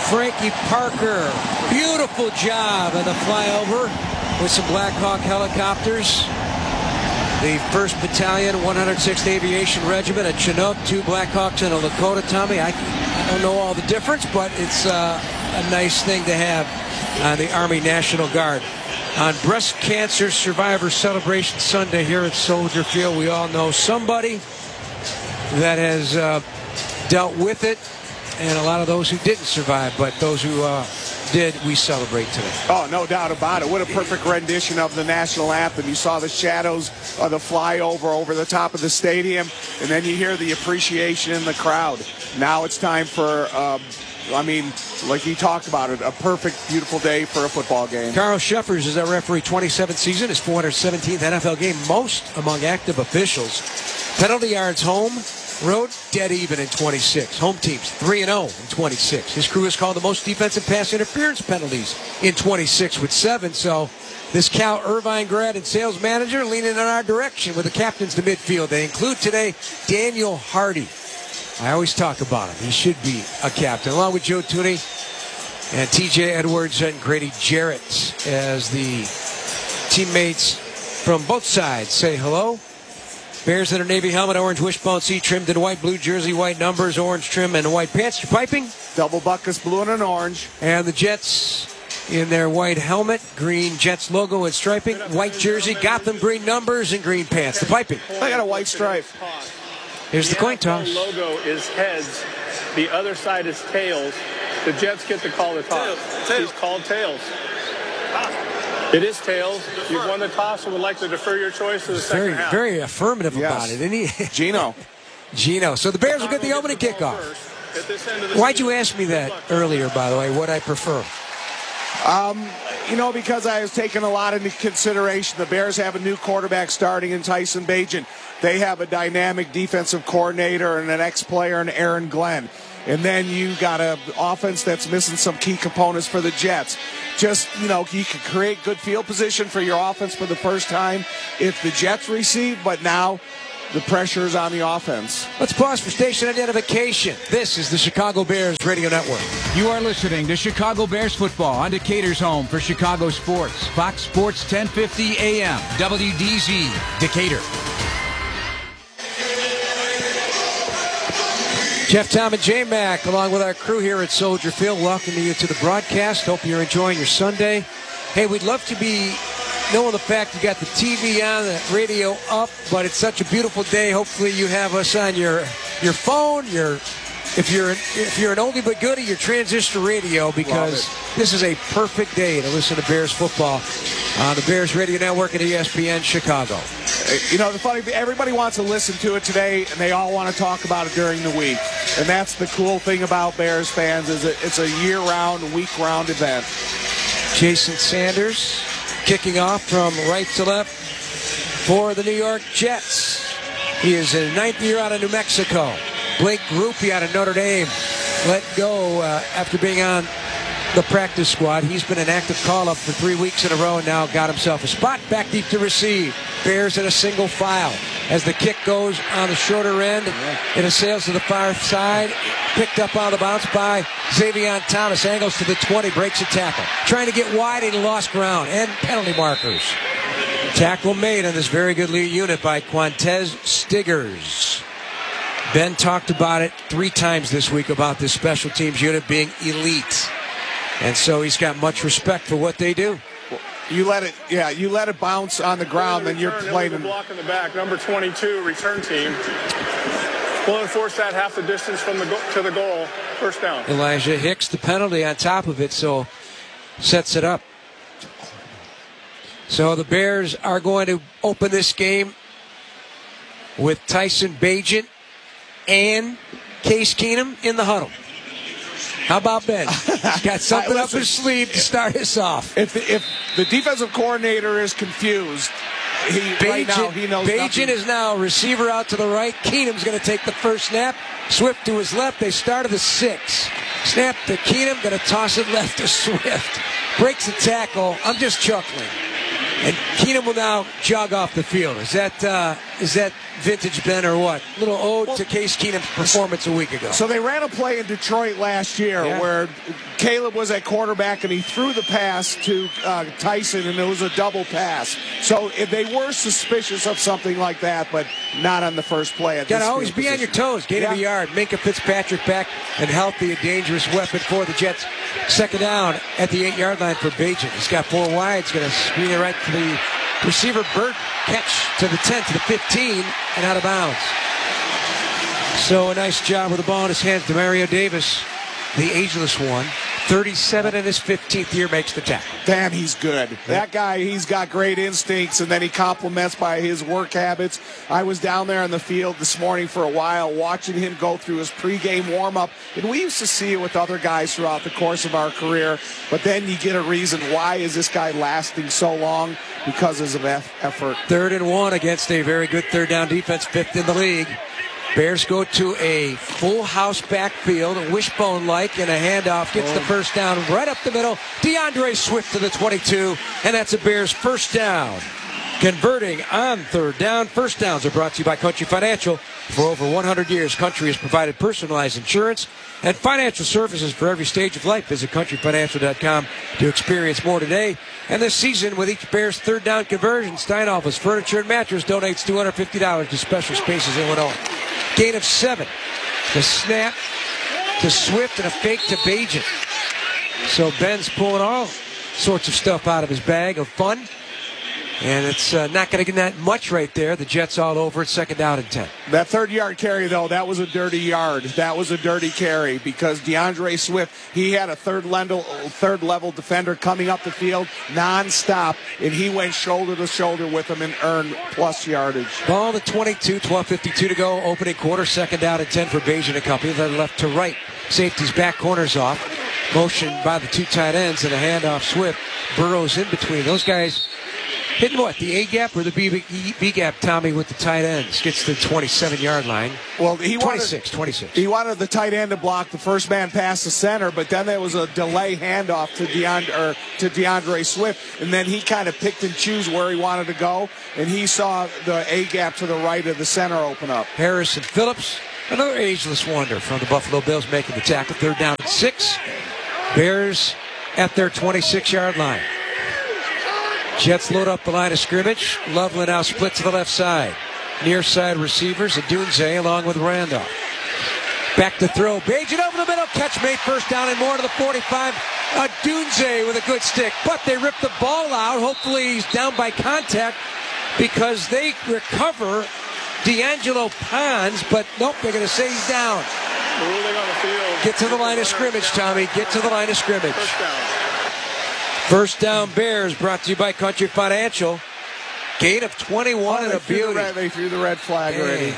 Frankie Parker, beautiful job on the flyover with some Black Hawk helicopters. The 1st Battalion, 106th Aviation Regiment at Chinook, 2 Black Hawks and a Lakota. Tommy, I don't know all the difference, but it's a nice thing to have on the Army National Guard. On Breast Cancer Survivor Celebration Sunday here at Soldier Field, we all know somebody that has dealt with it, and a lot of those who didn't survive, but those who did, we celebrate today. Oh, no doubt about it. What a perfect rendition of the national anthem. You saw the shadows of the flyover over the top of the stadium, and then you hear the appreciation in the crowd. Now it's time for, like he talked about it, a perfect, beautiful day for a football game. Carl Sheffers is our referee, 27th season, his 417th NFL game, most among active officials. Penalty yards home. Road, dead even in 26. Home teams, 3-0 in 26. His crew has called the most defensive pass interference penalties in 26 with 7. So this Cal Irvine grad and sales manager leaning in our direction with the captains to midfield. They include today Daniel Hardy. I always talk about him. He should be a captain, along with Joe Tooney and TJ Edwards and Grady Jarrett as the teammates from both sides say hello. Bears in a navy helmet, orange wishbone C trimmed in white, blue jersey, white numbers, orange trim, and white pants. You're piping? Double buckets, blue and an orange. And the Jets in their white helmet, green Jets logo and striping, white jersey, Gotham green numbers, and green pants. The piping. I got a white stripe. Here's the coin toss. The logo is heads. The other side is tails. The Jets get to call the toss. He's called tails. It is tails. You've won the toss and would like to defer your choice to the second half. Very affirmative about it, isn't he? Gino. So the Bears will get the opening kickoff. Why'd you ask me that earlier, by the way, what I prefer? Because I was taking a lot into consideration. The Bears have a new quarterback starting in Tyson Bagent. They have a dynamic defensive coordinator and an ex-player in Aaron Glenn. And then you got an offense that's missing some key components for the Jets. You can create good field position for your offense for the first time if the Jets receive, but now the pressure is on the offense. Let's pause for station identification. This is the Chicago Bears Radio Network. You are listening to Chicago Bears football on Decatur's home for Chicago sports. Fox Sports 1050 AM, WDZ, Decatur. Jeff, Tom, and J-Mac, along with our crew here at Soldier Field, welcoming you to the broadcast. Hope you're enjoying your Sunday. Hey, we'd love to be knowing the fact you got the TV on, the radio up, but it's such a beautiful day. Hopefully you have us on your phone, if you're an oldie but goodie, your transistor radio, because this is a perfect day to listen to Bears football on the Bears Radio Network and ESPN Chicago. The funny thing, everybody wants to listen to it today, and they all want to talk about it during the week. And that's the cool thing about Bears fans, is it's a year-round, week-round event. Jason Sanders kicking off from right to left for the New York Jets. He is in 9th year out of New Mexico. Blake Grupe out of Notre Dame let go after being on the practice squad. He's been an active call-up for 3 weeks in a row and now got himself a spot back deep to receive. Bears in a single file as the kick goes on the shorter end. It assails to the far side. Picked up on the bounce by Xavier Thomas. Angles to the 20. Breaks a tackle. Trying to get wide and lost ground. And penalty markers. Tackle made on this very good lead unit by Quantez Stiggers. Ben talked about it 3 times this week about this special teams unit being elite. And so he's got much respect for what they do. You let it bounce on the ground, then you're playing. The block in the back, number 22, return team. We'll enforce that half the distance from to the goal. First down. Elijah Hicks, the penalty on top of it, so sets it up. So the Bears are going to open this game with Tyson Bagent and Case Keenum in the huddle. How about Ben? He's got something up his sleeve to start us off. If the defensive coordinator is confused, right now he knows Bagent nothing. is now receiver out to the right. Keenum's going to take the first snap. Swift to his left. They start at the 6. Snap to Keenum. Going to toss it left to Swift. Breaks the tackle. I'm just chuckling. And Keenum will now jog off the field. Is that is that vintage Ben or what? Little ode to Case Keenum's performance a week ago. So they ran a play in Detroit last year where Caleb was at quarterback and he threw the pass to Tyson, and it was a double pass. So they were suspicious of something like that, but not on the first play. Got to always be on your toes. Gain of a yard. Minka Fitzpatrick back and healthy, a dangerous weapon for the Jets. Second down at the 8-yard line for Bagent. He's got 4 wide. He's going to screen it right to the receiver. Burton. Catch to the 10, to the 15, and out of bounds. So a nice job with the ball in his hands. Demario Davis, the ageless one, 37 in his 15th year, makes the tackle. Damn, he's good. That guy, he's got great instincts, and then he complements by his work habits. I was down there on the field this morning for a while watching him go through his pregame warm-up, and we used to see it with other guys throughout the course of our career, but then you get a reason why is this guy lasting so long, because of effort. 3rd and 1 against a very good third down defense, 5th in the league. Bears go to a full house backfield, wishbone-like, and a handoff. Gets the first down right up the middle. DeAndre Swift to the 22, and that's a Bears first down. Converting on 3rd down. First downs are brought to you by Country Financial. For over 100 years, Country has provided personalized insurance and financial services for every stage of life. Visit countryfinancial.com to experience more today. And this season, with each Bears 3rd down conversion, Steinhoff's Furniture and Mattress donates $250 to Special Spaces Illinois. Gain of 7. The snap to Swift and a fake to Bagent. So Ben's pulling all sorts of stuff out of his bag of fun. And it's not going to get that much right there. The Jets all over it, 2nd down and 10. That 3rd-yard carry, though, that was a dirty yard. That was a dirty carry because DeAndre Swift, he had a third-level defender coming up the field nonstop, and he went shoulder to shoulder with him and earned plus yardage. Ball to 22, 12:52 to go. Opening quarter, 2nd down and 10 for Bagent and company. Then left to right. Safety's back corners off. Motion by the 2 tight ends and a handoff. Swift burrows in between. Those guys hitting what, the A-gap or the B-gap, Tommy, with the tight ends? Gets to the 27-yard line. Well, he 26. He wanted the tight end to block the first man past the center, but then there was a delay handoff to DeAndre Swift, and then he kind of picked and chose where he wanted to go, and he saw the A-gap to the right of the center open up. Harrison Phillips, another ageless wonder from the Buffalo Bills, making the tackle. 3rd down and 6. Bears at their 26-yard line. Jets load up the line of scrimmage. Loveland now split to the left side. Near side receivers, Adunze along with Randolph. Back to throw. Bagent over the middle. Catch made, first down and more to the 45. Adunze with a good stick. But they rip the ball out. Hopefully he's down by contact because they recover D'Angelo Pons. But nope, they're going to say he's down. Ruling on the field. Get to the line of scrimmage, Tommy. Get to the line of scrimmage. First down. First down Bears, brought to you by Country Financial. Gain of 21 and a beauty. They threw the red flag already.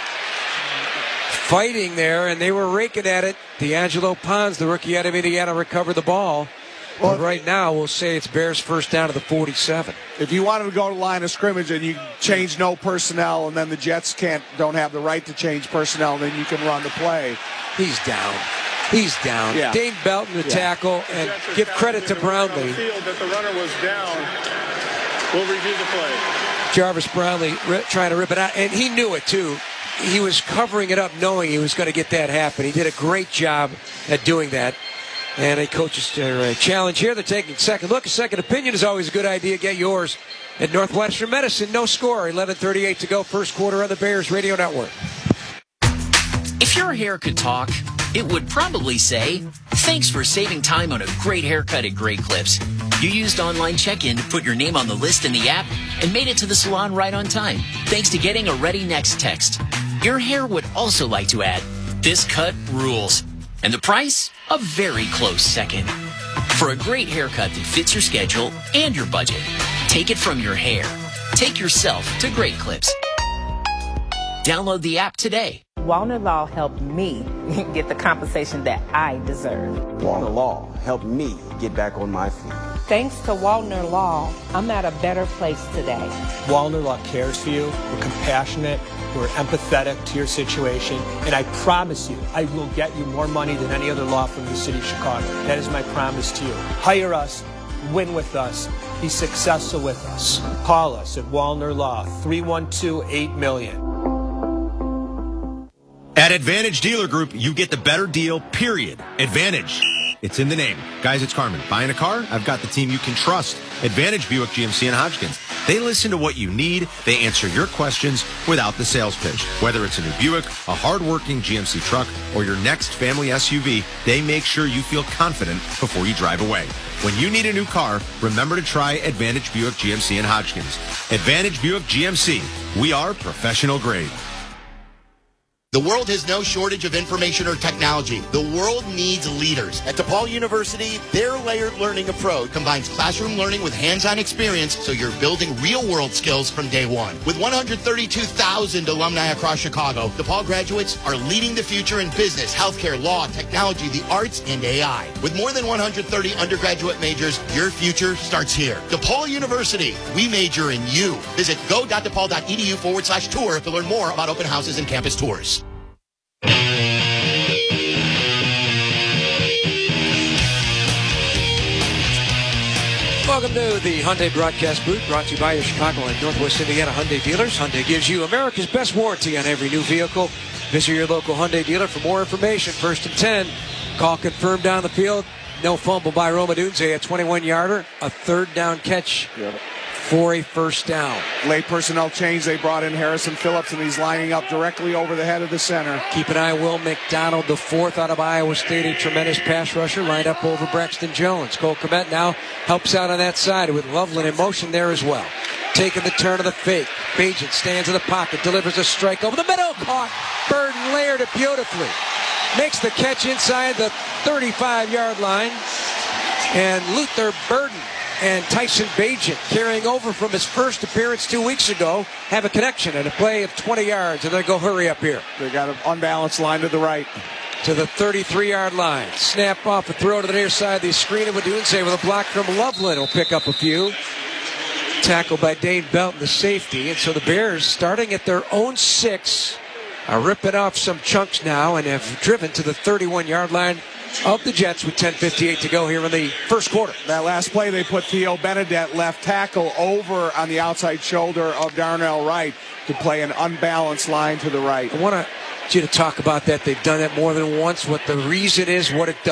Fighting there, and they were raking at it. D'Angelo Pons, the rookie out of Indiana, recovered the ball. Well, but right now, we'll say it's Bears first down to the 47. If you wanted to go to the line of scrimmage and you change no personnel, and then the Jets don't have the right to change personnel, then you can run the play. He's down. He's down. Yeah. Dane Belton the tackle, and give credit to Brownlee. Field that the runner was down. We'll review the play. Jarvis Brownlee trying to rip it out, and he knew it too. He was covering it up knowing he was going to get that happen. He did a great job at doing that. And a coach's challenge here. They're taking second look. A second opinion is always a good idea. Get yours at Northwestern Medicine. No score. 11:38 to go. First quarter on the Bears Radio Network. If your hair could talk, it would probably say, thanks for saving time on a great haircut at Great Clips. You used online check-in to put your name on the list in the app and made it to the salon right on time, thanks to getting a Ready Next text. Your hair would also like to add, this cut rules. And the price? A very close second. For a great haircut that fits your schedule and your budget, take it from your hair. Take yourself to Great Clips. Download the app today. Wallner Law helped me get the compensation that I deserve. Wallner Law helped me get back on my feet. Thanks to Wallner Law, I'm at a better place today. Wallner Law cares for you. We're compassionate. We're empathetic to your situation. And I promise you, I will get you more money than any other law firm in the city of Chicago. That is my promise to you. Hire us. Win with us. be successful with us. Call us at Wallner Law, 312-8-million. At Advantage Dealer Group, you get the better deal, period. Advantage. It's in the name. Guys, it's Carmen. Buying a car? I've got the team you can trust. Advantage Buick GMC and Hodgkins. They listen to what you need. They answer your questions without the sales pitch. Whether it's a new Buick, a hard-working GMC truck, or your next family SUV, they make sure you feel confident before you drive away. When you need a new car, remember to try Advantage Buick GMC and Hodgkins. Advantage Buick GMC. We are professional grade. The world has no shortage of information or technology. The world needs leaders. At DePaul University, their layered learning approach combines classroom learning with hands-on experience, so you're building real-world skills from day one. With 132,000 alumni across Chicago, DePaul graduates are leading the future in business, healthcare, law, technology, the arts, and AI. With more than 130 undergraduate majors, your future starts here. DePaul University, we major in you. Visit go.depaul.edu/tour to learn more about open houses and campus tours. Welcome to the Hyundai broadcast booth, brought to you by your Chicago and Northwest Indiana Hyundai dealers. Hyundai gives you America's best warranty on every new vehicle. Visit your local Hyundai dealer for more information. 1st and 10. Call confirmed down the field. No fumble by Rome Odunze, a 21-yarder. A third down catch for a first down. Late personnel change. They brought in Harrison Phillips, and he's lining up directly over the head of the center. Keep an eye, Will McDonald, the fourth out of Iowa State, a tremendous pass rusher, lined up over Braxton Jones. Cole Kmet now helps out on that side with Loveland in motion there as well. Taking the turn of the fake. Bagent stands in the pocket, delivers a strike over the middle. Caught. Burden layered it beautifully. Makes the catch inside the 35-yard line. And Luther Burden and Tyson Bagent, carrying over from his first appearance 2 weeks ago, have a connection and a play of 20 yards, and they go hurry up here. They got an unbalanced line to the right. To the 33-yard line. Snap off a throw to the near side. The screen of Odunze with a block from Loveland will pick up a few. Tackled by Dane Belton, the safety. And so the Bears, starting at their own 6, are ripping off some chunks now and have driven to the 31-yard line of the Jets with 10:58 to go here in the first quarter. That last play, they put Theo Benedette, left tackle, over on the outside shoulder of Darnell Wright to play an unbalanced line to the right. I want you to talk about that. They've done that more than once. What the reason is, what it does.